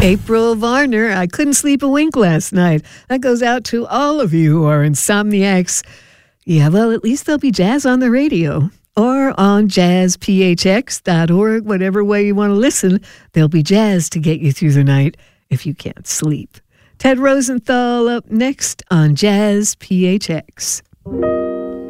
April Varner, I couldn't sleep a wink last night. That goes out to all of you who are insomniacs. Yeah, well, at least there'll be jazz on the radio or on jazzphx.org. Whatever way you want to listen, there'll be jazz to get you through the night if you can't sleep. Ted Rosenthal up next on Jazz PHX.